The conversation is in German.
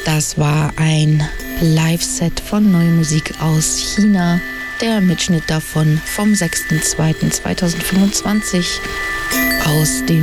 Das war ein Live-Set von Neue Musik aus China. Der Mitschnitt davon vom 6.2.2025 aus dem